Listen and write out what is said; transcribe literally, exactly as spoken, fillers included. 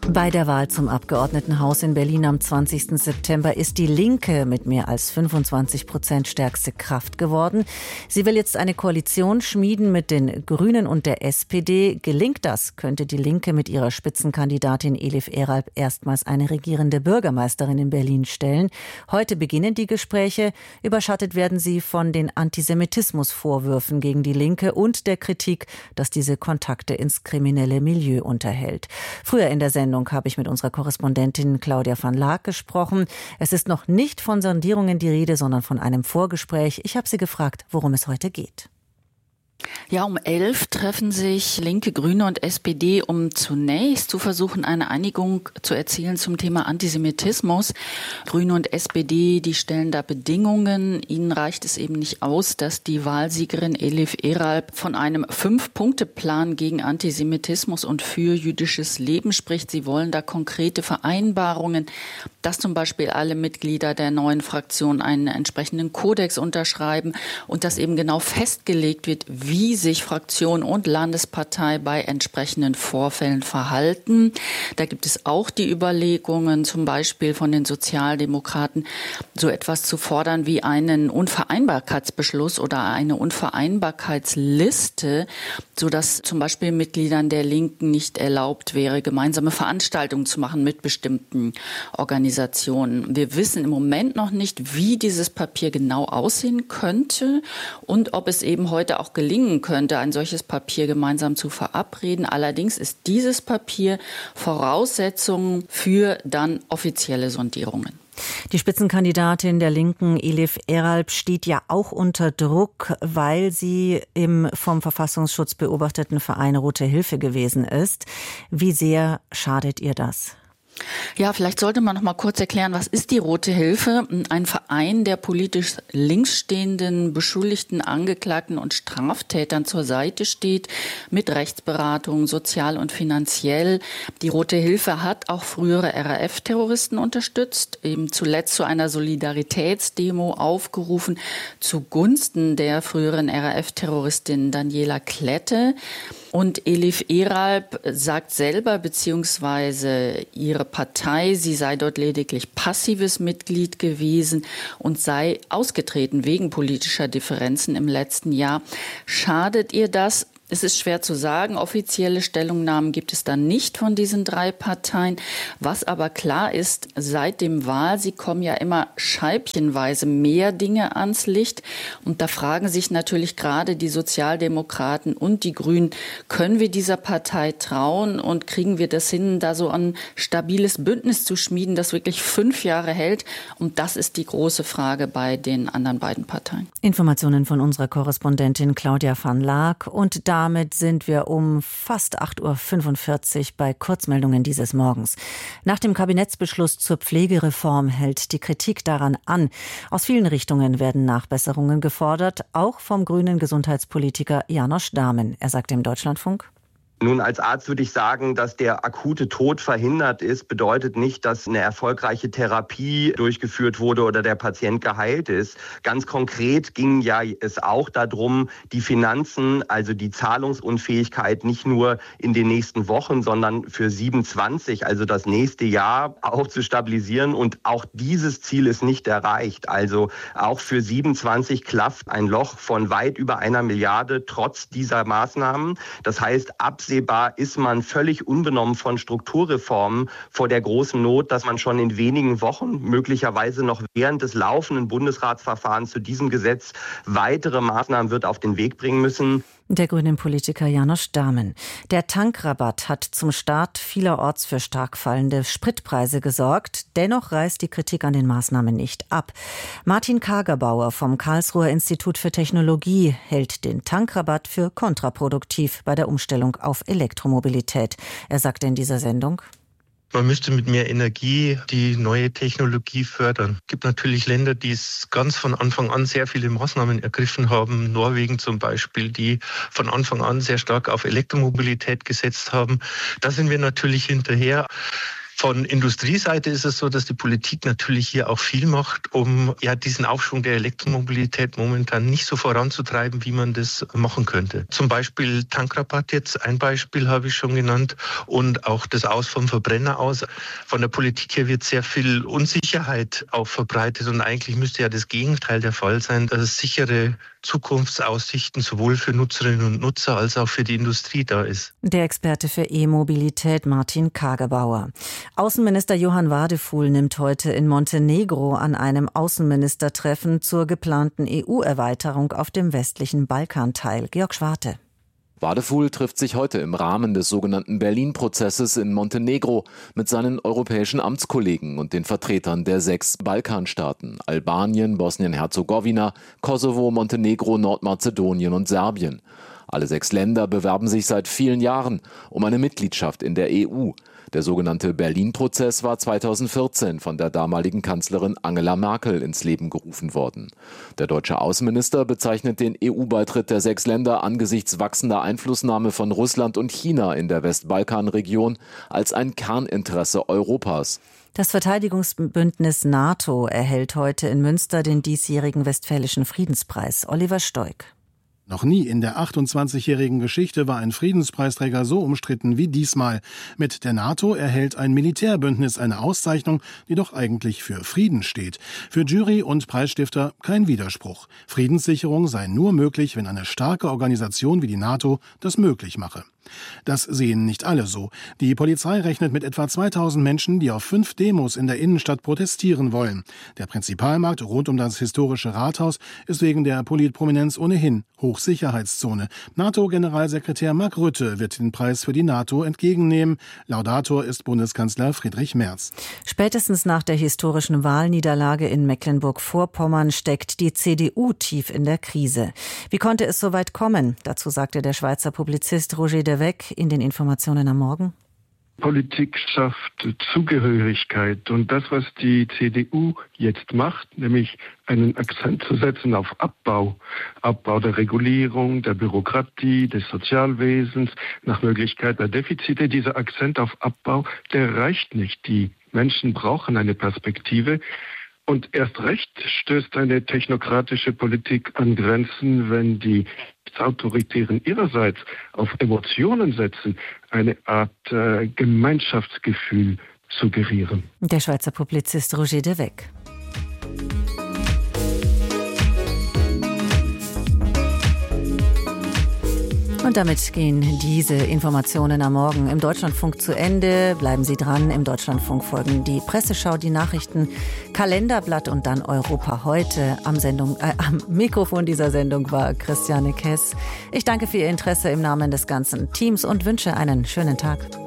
Bei der Wahl zum Abgeordnetenhaus in Berlin am zwanzigsten September ist die Linke mit mehr als fünfundzwanzig Prozent stärkste Kraft geworden. Sie will jetzt eine Koalition schmieden mit den Grünen und der S P D. Gelingt das, könnte die Linke mit ihrer Spitzenkandidatin Elif Eralp erstmals eine regierende Bürgermeisterin in Berlin stellen. Heute beginnen die Gespräche. Überschattet werden sie von den Antisemitismusvorwürfen gegen die Linke und der Kritik, dass diese Kontakte ins kriminelle Milieu unterhält. Früher in der Sendung habe ich mit unserer Korrespondentin Claudia van Laak gesprochen. Es ist noch nicht von Sondierungen die Rede, sondern von einem Vorgespräch. Ich habe sie gefragt, worum es heute geht. Ja, um elf treffen sich Linke, Grüne und S P D, um zunächst zu versuchen, eine Einigung zu erzielen zum Thema Antisemitismus. Grüne und S P D, die stellen da Bedingungen. Ihnen reicht es eben nicht aus, dass die Wahlsiegerin Elif Eralp von einem Fünf-Punkte-Plan gegen Antisemitismus und für jüdisches Leben spricht. Sie wollen da konkrete Vereinbarungen, dass zum Beispiel alle Mitglieder der neuen Fraktion einen entsprechenden Kodex unterschreiben und dass eben genau festgelegt wird, wie sich Fraktion und Landespartei bei entsprechenden Vorfällen verhalten. Da gibt es auch die Überlegungen, zum Beispiel von den Sozialdemokraten, so etwas zu fordern wie einen Unvereinbarkeitsbeschluss oder eine Unvereinbarkeitsliste, sodass zum Beispiel Mitgliedern der Linken nicht erlaubt wäre, gemeinsame Veranstaltungen zu machen mit bestimmten Organisationen. Wir wissen im Moment noch nicht, wie dieses Papier genau aussehen könnte und ob es eben heute auch gelingen könnte, ein solches Papier gemeinsam zu verabreden. Allerdings ist dieses Papier Voraussetzung für dann offizielle Sondierungen. Die Spitzenkandidatin der Linken, Elif Eralp, steht ja auch unter Druck, weil sie im vom Verfassungsschutz beobachteten Verein Rote Hilfe gewesen ist. Wie sehr schadet ihr das? Ja, vielleicht sollte man noch mal kurz erklären, was ist die Rote Hilfe? Ein Verein, der politisch links stehenden, Beschuldigten, Angeklagten und Straftätern zur Seite steht, mit Rechtsberatung, sozial und finanziell. Die Rote Hilfe hat auch frühere R A F-Terroristen unterstützt, eben zuletzt zu einer Solidaritätsdemo aufgerufen, zugunsten der früheren R A F-Terroristin Daniela Klette. Und Elif Eralp sagt selber, beziehungsweise ihre Partei, sie sei dort lediglich passives Mitglied gewesen und sei ausgetreten wegen politischer Differenzen im letzten Jahr. Schadet ihr das? Es ist schwer zu sagen. Offizielle Stellungnahmen gibt es dann nicht von diesen drei Parteien. Was aber klar ist, seit dem Wahlsieg kommen ja immer scheibchenweise mehr Dinge ans Licht. Und da fragen sich natürlich gerade die Sozialdemokraten und die Grünen, können wir dieser Partei trauen und kriegen wir das hin, da so ein stabiles Bündnis zu schmieden, das wirklich fünf Jahre hält? Und das ist die große Frage bei den anderen beiden Parteien. Informationen von unserer Korrespondentin Claudia van Laak. Und da Damit sind wir um fast acht Uhr fünfundvierzig bei Kurzmeldungen dieses Morgens. Nach dem Kabinettsbeschluss zur Pflegereform hält die Kritik daran an. Aus vielen Richtungen werden Nachbesserungen gefordert, auch vom grünen Gesundheitspolitiker János Dámen. Er sagt im Deutschlandfunk: Nun, als Arzt würde ich sagen, dass der akute Tod verhindert ist, bedeutet nicht, dass eine erfolgreiche Therapie durchgeführt wurde oder der Patient geheilt ist. Ganz konkret ging ja es auch darum, die Finanzen, also die Zahlungsunfähigkeit nicht nur in den nächsten Wochen, sondern für siebenundzwanzig, also das nächste Jahr, auch zu stabilisieren. Und auch dieses Ziel ist nicht erreicht. Also auch für siebenundzwanzig klafft ein Loch von weit über einer Milliarde trotz dieser Maßnahmen. Das heißt, absehbar ist man völlig unbenommen von Strukturreformen vor der großen Not, dass man schon in wenigen Wochen, möglicherweise noch während des laufenden Bundesratsverfahrens zu diesem Gesetz, weitere Maßnahmen wird auf den Weg bringen müssen. Der grünen Politiker János Dámen. Der Tankrabatt hat zum Start vielerorts für stark fallende Spritpreise gesorgt. Dennoch reißt die Kritik an den Maßnahmen nicht ab. Martin Kagerbauer vom Karlsruher Institut für Technologie hält den Tankrabatt für kontraproduktiv bei der Umstellung auf Elektromobilität. Er sagte in dieser Sendung: Man müsste mit mehr Energie die neue Technologie fördern. Es gibt natürlich Länder, die es ganz von Anfang an sehr viele Maßnahmen ergriffen haben. Norwegen zum Beispiel, die von Anfang an sehr stark auf Elektromobilität gesetzt haben. Da sind wir natürlich hinterher. Von Industrieseite ist es so, dass die Politik natürlich hier auch viel macht, um ja diesen Aufschwung der Elektromobilität momentan nicht so voranzutreiben, wie man das machen könnte. Zum Beispiel Tankrabatt jetzt, ein Beispiel habe ich schon genannt, und auch das Aus vom Verbrenner aus. Von der Politik her wird sehr viel Unsicherheit auch verbreitet und eigentlich müsste ja das Gegenteil der Fall sein, dass es sichere Zukunftsaussichten sowohl für Nutzerinnen und Nutzer als auch für die Industrie da ist. Der Experte für E-Mobilität Martin Kagebauer. Außenminister Johann Wadefuhl nimmt heute in Montenegro an einem Außenministertreffen zur geplanten E U-Erweiterung auf dem westlichen Balkan teil. Georg Schwarte. Wadefuhl trifft sich heute im Rahmen des sogenannten Berlin-Prozesses in Montenegro mit seinen europäischen Amtskollegen und den Vertretern der sechs Balkanstaaten: Albanien, Bosnien-Herzegowina, Kosovo, Montenegro, Nordmazedonien und Serbien. Alle sechs Länder bewerben sich seit vielen Jahren um eine Mitgliedschaft in der E U. Der sogenannte Berlin-Prozess war zweitausendvierzehn von der damaligen Kanzlerin Angela Merkel ins Leben gerufen worden. Der deutsche Außenminister bezeichnet den E U-Beitritt der sechs Länder angesichts wachsender Einflussnahme von Russland und China in der Westbalkanregion als ein Kerninteresse Europas. Das Verteidigungsbündnis NATO erhält heute in Münster den diesjährigen Westfälischen Friedenspreis. Oliver Stoik. Noch nie in der achtundzwanzigjährigen Geschichte war ein Friedenspreisträger so umstritten wie diesmal. Mit der NATO erhält ein Militärbündnis eine Auszeichnung, die doch eigentlich für Frieden steht. Für Jury und Preisstifter kein Widerspruch. Friedenssicherung sei nur möglich, wenn eine starke Organisation wie die NATO das möglich mache. Das sehen nicht alle so. Die Polizei rechnet mit etwa zweitausend Menschen, die auf fünf Demos in der Innenstadt protestieren wollen. Der Prinzipalmarkt rund um das historische Rathaus ist wegen der Politprominenz ohnehin Hochsicherheitszone. NATO-Generalsekretär Mark Rutte wird den Preis für die NATO entgegennehmen. Laudator ist Bundeskanzler Friedrich Merz. Spätestens nach der historischen Wahlniederlage in Mecklenburg-Vorpommern steckt die C D U tief in der Krise. Wie konnte es so weit kommen? Dazu sagte der Schweizer Publizist Roger de Weg in den Informationen am Morgen. Politik schafft Zugehörigkeit, und das, was die C D U jetzt macht, nämlich einen Akzent zu setzen auf Abbau, Abbau der Regulierung, der Bürokratie, des Sozialwesens, nach Möglichkeit der Defizite, dieser Akzent auf Abbau, der reicht nicht. Die Menschen brauchen eine Perspektive. Und erst recht stößt eine technokratische Politik an Grenzen, wenn die Autoritären ihrerseits auf Emotionen setzen, eine Art äh, Gemeinschaftsgefühl suggerieren. Der Schweizer Publizist Roger de Weg. Und damit gehen diese Informationen am Morgen im Deutschlandfunk zu Ende. Bleiben Sie dran. Im Deutschlandfunk folgen die Presseschau, die Nachrichten, Kalenderblatt und dann Europa heute. Am, Sendung, äh, am Mikrofon dieser Sendung war Christiane Kess. Ich danke für Ihr Interesse im Namen des ganzen Teams und wünsche einen schönen Tag.